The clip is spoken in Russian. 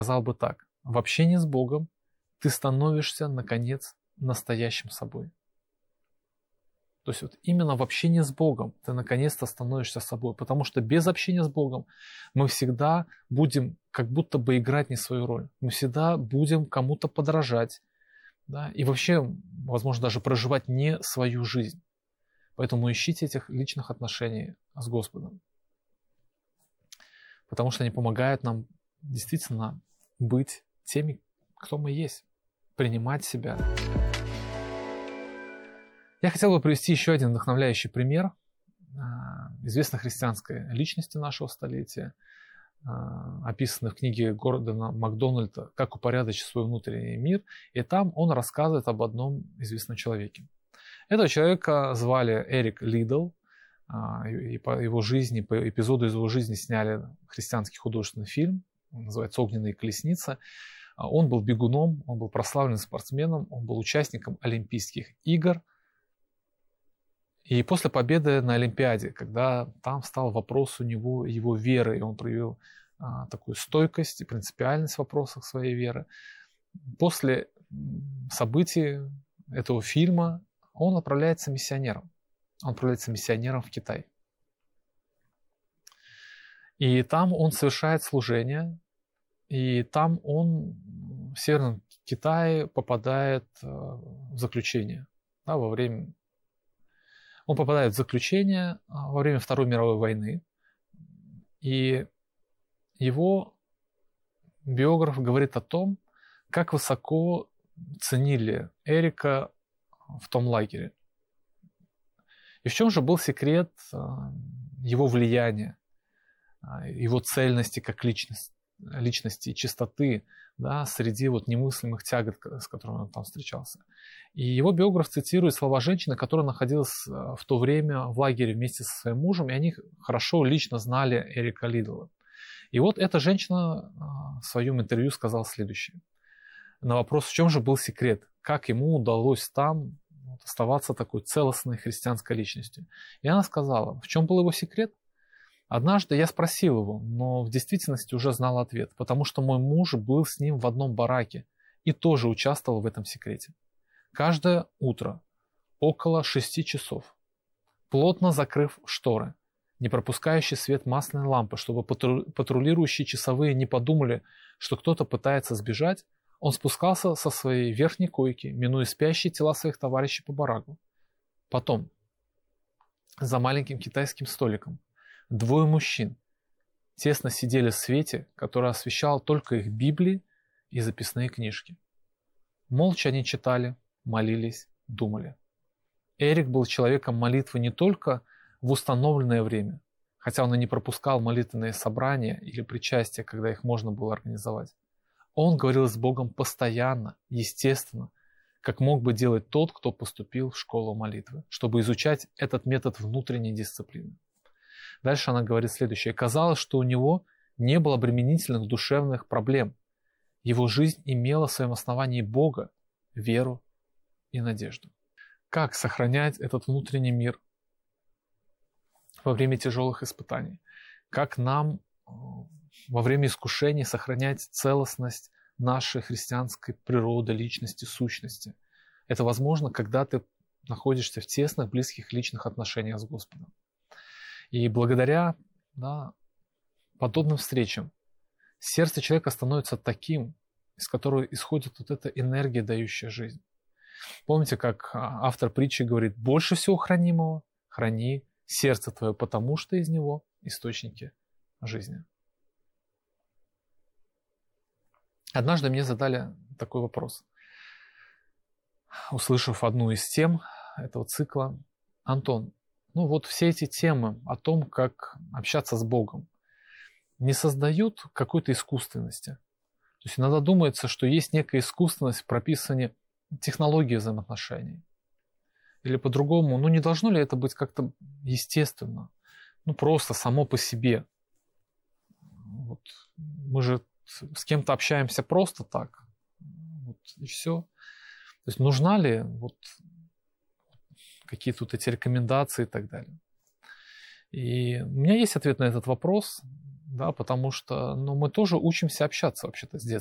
сказал бы так: в общении с Богом ты становишься, наконец, настоящим собой. То есть вот именно в общении с Богом ты наконец-то становишься собой, потому что без общения с Богом мы всегда будем как будто бы играть не свою роль. Мы всегда будем кому-то подражать, да, и вообще, возможно, даже проживать не свою жизнь. Поэтому ищите этих личных отношений с Господом, потому что они помогают нам действительно быть теми, кто мы есть, принимать себя. Я хотел бы привести еще один вдохновляющий пример известной христианской личности нашего столетия, описанный в книге Гордона Макдональда «Как упорядочить свой внутренний мир», и там он рассказывает об одном известном человеке. Этого человека звали Эрик Лидл, и по его жизни, по эпизоду из его жизни сняли христианский художественный фильм, он называется «Огненные колесницы». Он был бегуном, он был прославленным спортсменом, он был участником Олимпийских игр. И после победы на Олимпиаде, когда там встал вопрос у него его веры, и он проявил такую стойкость и принципиальность в вопросах своей веры, после событий этого фильма он отправляется миссионером. Он отправляется миссионером в Китай. И там он совершает служение, и там он в Северном Китае попадает в заключение, да, Он попадает в заключение во время Второй мировой войны, и его биограф говорит о том, как высоко ценили Эрика в том лагере. И в чем же был секрет его влияния, его цельности как личности и чистоты, да, среди вот немыслимых тягот, с которыми он там встречался. И его биограф цитирует слова женщины, которая находилась в то время в лагере вместе со своим мужем, и они хорошо лично знали Эрика Лидла. И вот эта женщина в своем интервью сказала следующее. На вопрос, в чем же был секрет, как ему удалось там оставаться такой целостной христианской личностью. И она сказала, в чем был его секрет? Однажды я спросил его, но в действительности уже знал ответ, потому что мой муж был с ним в одном бараке и тоже участвовал в этом секрете. Каждое утро, около 6 часов, плотно закрыв шторы, не пропускающий свет масляной лампы, чтобы патрулирующие часовые не подумали, что кто-то пытается сбежать, он спускался со своей верхней койки, минуя спящие тела своих товарищей по бараку. Потом, за маленьким китайским столиком, 2 мужчин тесно сидели в свете, который освещал только их Библии и записные книжки. Молча они читали, молились, думали. Эрик был человеком молитвы не только в установленное время, хотя он и не пропускал молитвенные собрания или причастия, когда их можно было организовать. Он говорил с Богом постоянно, естественно, как мог бы делать тот, кто поступил в школу молитвы, чтобы изучать этот метод внутренней дисциплины. Дальше она говорит следующее. Казалось, что у него не было обременительных душевных проблем. Его жизнь имела в своем основании Бога, веру и надежду. Как сохранять этот внутренний мир во время тяжелых испытаний? Как нам во время искушений сохранять целостность нашей христианской природы, личности, сущности? Это возможно, когда ты находишься в тесных, близких личных отношениях с Господом. И благодаря подобным встречам сердце человека становится таким, из которого исходит вот эта энергия, дающая жизнь. Помните, как автор притчи говорит, больше всего хранимого храни сердце твое, потому что из него источники жизни. Однажды мне задали такой вопрос, услышав одну из тем этого цикла. Антон, вот все эти темы о том, как общаться с Богом, не создают какой-то искусственности. То есть иногда думается, что есть некая искусственность в прописании технологии взаимоотношений. Или по-другому, не должно ли это быть как-то естественно, просто само по себе. Мы же с кем-то общаемся просто так, и все. То есть нужна ли какие-то эти рекомендации и так далее. И у меня есть ответ на этот вопрос. да, потому что мы тоже учимся общаться вообще-то с детства.